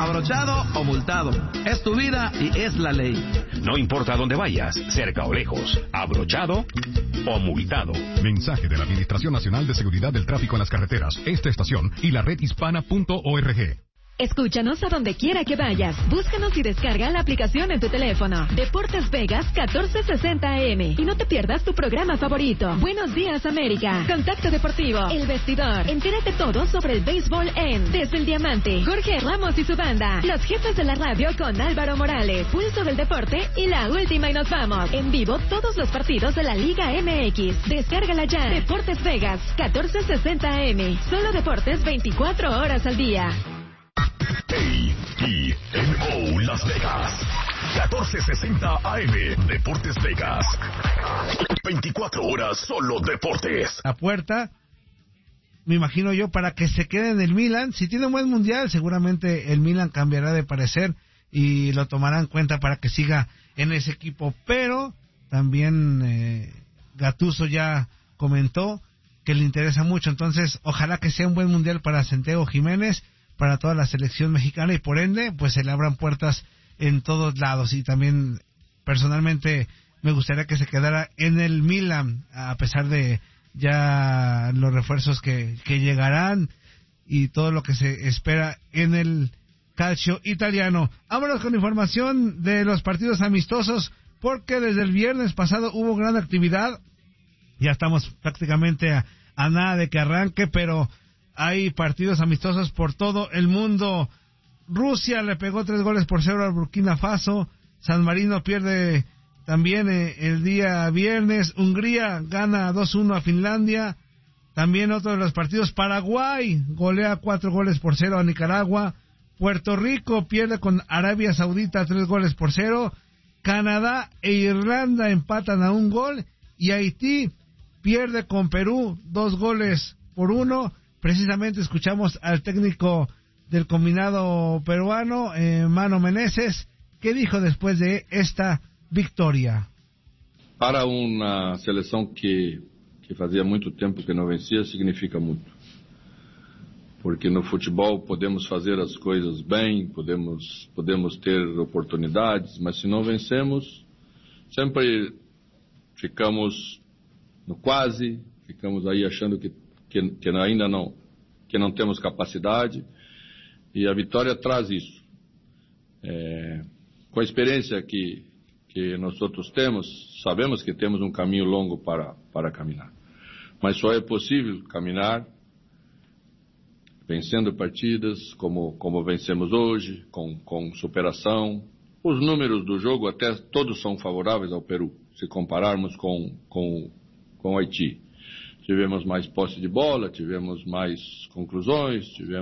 abrochado o multado. Es tu vida y es la ley. No importa dónde vayas, cerca o lejos, abrochado o multado. Mensaje de la Administración Nacional de Seguridad del Tráfico en las Carreteras, esta estación y la redhispana.org. Escúchanos a donde quiera que vayas. Búscanos y descarga la aplicación en tu teléfono. Deportes Vegas 1460 AM. Y no te pierdas tu programa favorito. Buenos días, América. Contacto Deportivo. El Vestidor. Entérate todo sobre el béisbol en Desde el Diamante. Jorge Ramos y su banda. Los jefes de la radio con Álvaro Morales. Pulso del deporte y la última y nos vamos. En vivo todos los partidos de la Liga MX. Descárgala ya. Deportes Vegas 1460 AM. Solo deportes 24 horas al día. AENO Las Vegas 1460 AM. Deportes Vegas, 24 horas solo deportes. La puerta, me imagino yo, para que se quede en el Milan. Si tiene un buen mundial, seguramente el Milan cambiará de parecer y lo tomará en cuenta para que siga en ese equipo. Pero también Gattuso ya comentó que le interesa mucho, entonces ojalá que sea un buen mundial para Santiago Jiménez, para toda la selección mexicana, y por ende pues se le abran puertas en todos lados. Y también personalmente me gustaría que se quedara en el Milan, a pesar de ya los refuerzos que llegarán y todo lo que se espera en el calcio italiano. Vámonos con información de los partidos amistosos, porque desde el viernes pasado hubo gran actividad. Ya estamos prácticamente a nada de que arranque, pero hay partidos amistosos por todo el mundo. Rusia le pegó 3-0 al Burkina Faso. San Marino pierde también el día viernes. Hungría gana 2-1 a Finlandia. También otro de los partidos, Paraguay golea 4-0 a Nicaragua. Puerto Rico pierde con Arabia Saudita 3-0. Canadá e Irlanda empatan a 1 y Haití pierde con Perú 2-1. Precisamente escuchamos al técnico del combinado peruano, Mano Meneses, que dijo después de esta victoria. Para uma seleção que fazia muito tempo que não vencia, significa muito. Porque no futebol podemos fazer as coisas bem, podemos ter oportunidades, mas se não vencemos, sempre ficamos no quase, ficamos aí achando que ainda não temos capacidade, e a vitória traz isso. Com a experiência que nós outros temos, sabemos que temos um caminho longo para caminhar, mas só é possível caminhar vencendo partidas como vencemos hoje, com superação. Os números do jogo até todos são favoráveis ao Peru, se compararmos com o Haiti. Tivemos mais posse de bola, tivemos mais conclusões,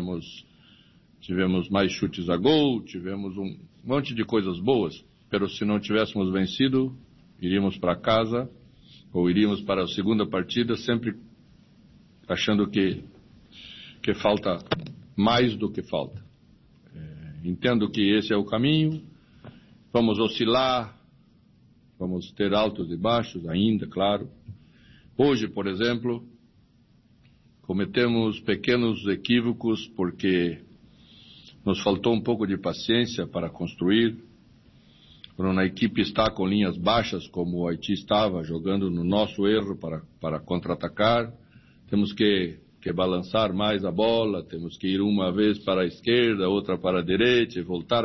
tivemos mais chutes a gol, tivemos um monte de coisas boas. Pero se não tivéssemos vencido, iríamos para casa, ou iríamos para a segunda partida, sempre achando que falta mais do que falta. Entendo que esse é o caminho, vamos oscilar, vamos ter altos e baixos ainda, claro. Hoje, por exemplo, cometemos pequenos equívocos porque nos faltou um pouco de paciência para construir. Quando a equipe está com linhas baixas, como o Haiti estava, jogando no nosso erro para contra-atacar, temos que balançar mais a bola, temos que ir uma vez para a esquerda, outra para a direita e voltar